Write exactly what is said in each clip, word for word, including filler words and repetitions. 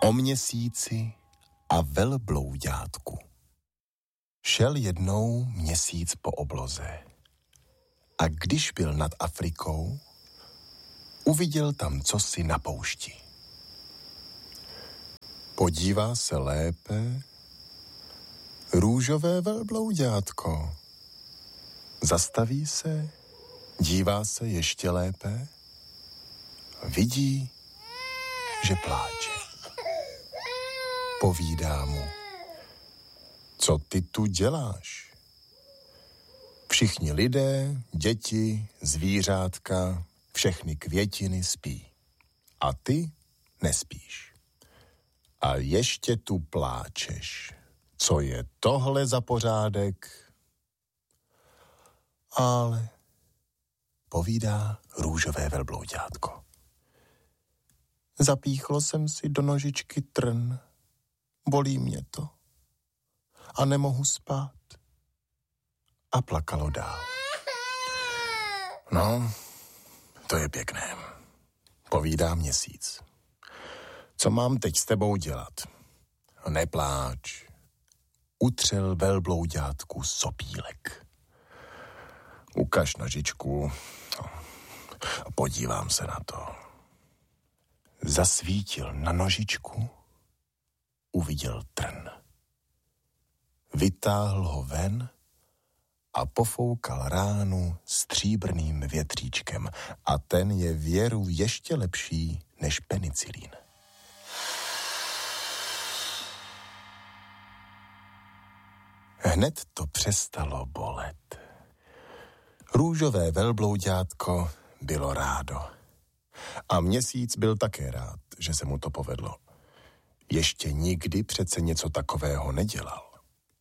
O měsíci a velbloudátku. Šel jednou měsíc po obloze a když byl nad Afrikou, uviděl tam cosi na poušti. Podívá se lépe, růžové velbloudátko. Zastaví se, dívá se ještě lépe, vidí, že pláče. Povídá mu: co ty tu děláš? Všichni lidé, děti, zvířátka, všechny květiny spí. A ty nespíš. A ještě tu pláčeš. Co je tohle za pořádek? Ale, povídá růžové velbloudátko, zapíchlo jsem si do nožičky trn, bolí mě to a nemohu spát. A plakalo dál. No, to je pěkné, povídá měsíc. Co mám teď s tebou dělat? Nepláč. Utřel velbloudátku sopílek. Ukaž nožičku. Podívám se na to. Zasvítil na nožičku, uviděl trn. Vytáhl ho ven a pofoukal ránu stříbrným větříčkem a ten je věru ještě lepší než penicilín. Hned to přestalo bolet. Růžové velbloudátko bylo rádo. A měsíc byl také rád, že se mu to povedlo. Ještě nikdy přece něco takového nedělal.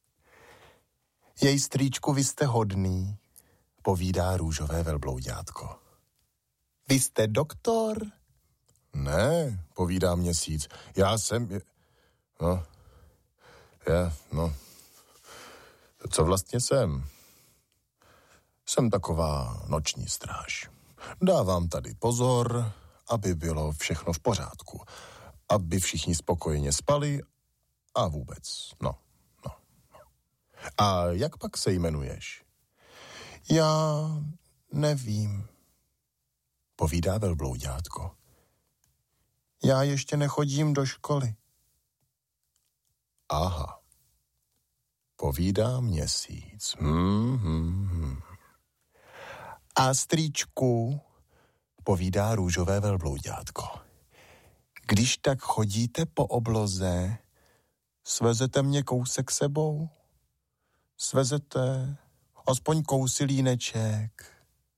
Jej, strýčku, vy jste hodný, povídá růžové velbloudátko. Vy jste doktor? Ne, povídá měsíc, já jsem... No, já, no... Co vlastně jsem? Jsem taková noční stráž. Dávám tady pozor, aby bylo všechno v pořádku. Aby všichni spokojeně spali a vůbec, no, no, no. A jak pak se jmenuješ? Já nevím, povídá velbloudátko. Já ještě nechodím do školy. Aha, povídá měsíc. Hmm, hmm, hmm. A strýčku, povídá růžové velbloudátko, když tak chodíte po obloze, svezete mě kousek sebou? Svezete aspoň kousilíneček?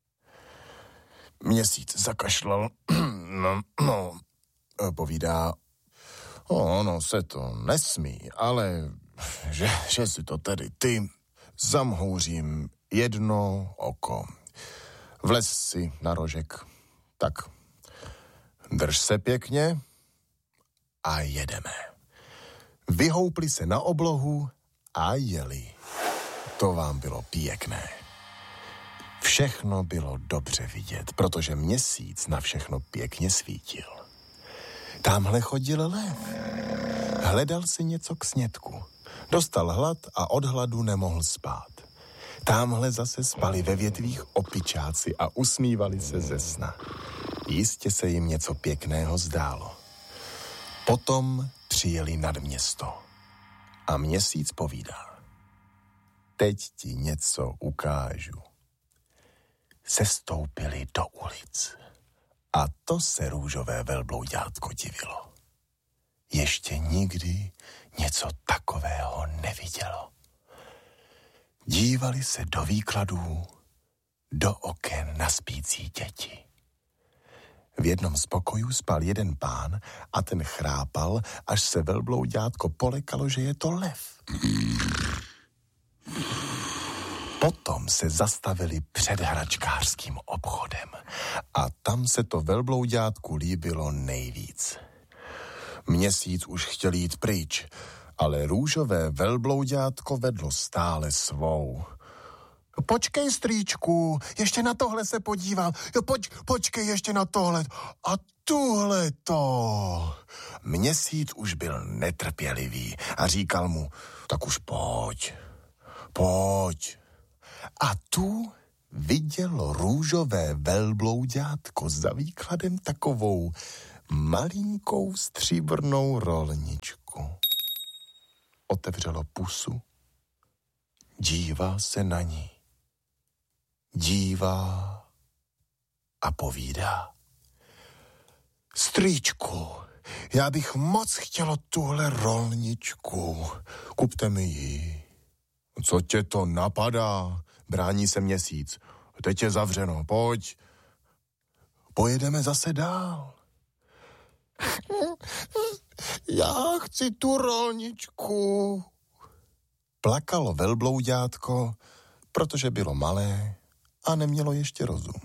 Měsíc zakašlal. No, no, povídá, ono se to nesmí, ale že, že si to tedy ty zamhouřím jedno oko. Vlez si na rožek. Tak, drž se pěkně a jedeme. Vyhoupli se na oblohu a jeli. To vám bylo pěkné. Všechno bylo dobře vidět, protože měsíc na všechno pěkně svítil. Támhle chodil lev. Hledal si něco k snědku. Dostal hlad a od hladu nemohl spát. Támhle zase spali ve větvích opičáci a usmívali se ze sna. Jistě se jim něco pěkného zdálo. Potom přijeli nad město. A měsíc povídá. Teď ti něco ukážu. Sestoupili do ulic. A to se růžové velbloudátko divilo. Ještě nikdy něco takového nevidělo. Dívali se do výkladů, do oken na spící děti. V jednom z pokojů spal jeden pán a ten chrápal, až se velbloudátko polekalo, že je to lev. Potom se zastavili před hračkářským obchodem a tam se to velbloudátku líbilo nejvíc. Měsíc už chtěl jít pryč, ale růžové velbloudátko vedlo stále svou. Počkej, strýčku, ještě na tohle se podívám. Jo, poč, počkej ještě na tohle. A tuhleto. Měsíc už byl netrpělivý a říkal mu, tak už pojď, pojď. A tu viděl růžové velblouďátko za výkladem takovou malinkou stříbrnou rolničku. Otevřelo pusu, dívá se na ní, dívá a povídá. Strýčku, já bych moc chtěla tuhle rolničku, kupte mi ji. Co tě to napadá? Brání se Měsíc. Teď je zavřeno, pojď. Pojedeme zase dál. Já chci tu rolničku. Plakalo velblouďátko, protože bylo malé a nemělo ještě rozum.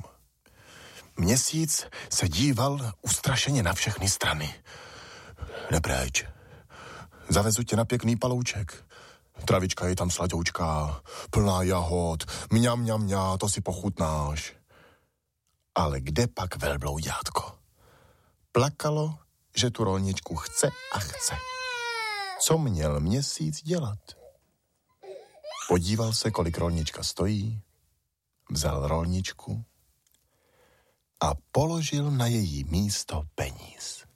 Měsíc se díval ustrašeně na všechny strany. Nepréč. Zavezu tě na pěkný palouček. Travička je tam sladoučká, plná jahod, mňam, mňam, mňam, to si pochutnáš. Ale kde pak velblouďátko? Plakalo, že tu rolničku chce a chce. Co měl Měsíc dělat? Podíval se, kolik rolnička stojí, vzal rolničku a položil na její místo peníz.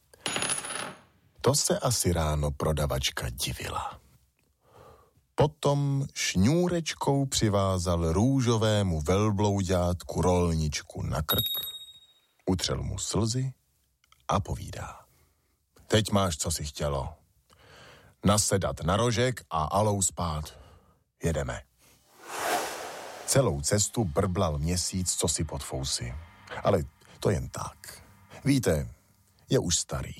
To se asi ráno prodavačka divila. Potom šňůrečkou přivázal růžovému velblouďátku rolničku na krk, utřel mu slzy a povídá. Teď máš, co si chtělo. Nasedat na rožek a alou spát. Jedeme. Celou cestu brblal Měsíc, co si pod fousy. Ale to jen tak. Víte, je už starý.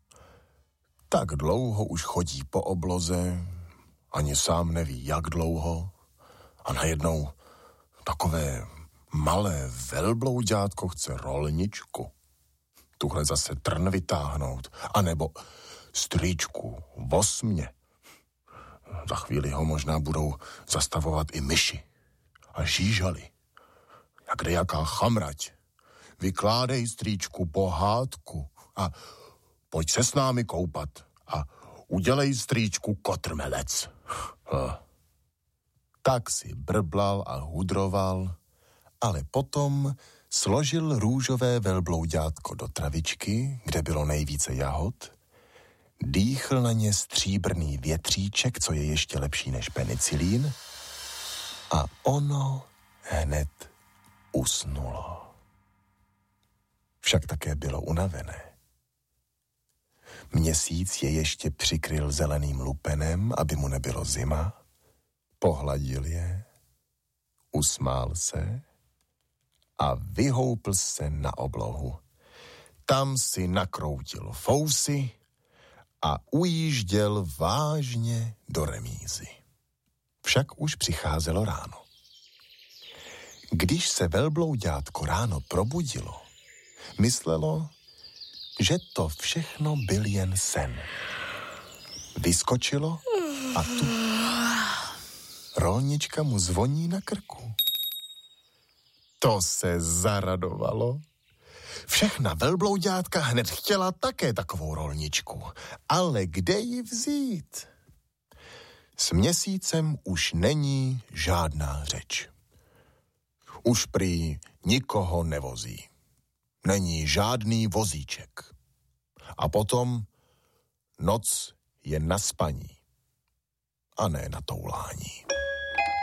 Tak dlouho už chodí po obloze, ani sám neví, jak dlouho. A najednou takové malé velblouďátko chce rolničku. Tuhle zase trn vytáhnout. A nebo strýčku, osmě. Za chvíli ho možná budou zastavovat i myši a žížaly. A kde jaká chamrať. Vykládej, strýčku, pohádku a pojď se s námi koupat a udělej, strýčku, kotrmelec. Hm. Tak si brblal a hudroval, ale potom složil růžové velblouďátko do travičky, kde bylo nejvíce jahod, dýchl na ně stříbrný větříček, co je ještě lepší než penicilín, a ono hned usnulo. Však také bylo unavené. Měsíc je ještě přikryl zeleným lupenem, aby mu nebylo zima, pohladil je, usmál se a vyhoupl se na oblohu. Tam si nakroutil fousy a ujížděl vážně do remízy. Však už přicházelo ráno. Když se velblouďátko ráno probudilo, myslelo, že to všechno byl jen sen. Vyskočilo a tu rolnička mu zvoní na krku. To se zaradovalo. Všechna velblouďátka hned chtěla také takovou rolničku, ale kde ji vzít? S Měsícem už není žádná řeč. Už prý nikoho nevozí. Není žádný vozíček. A potom noc je na spaní a ne na toulání.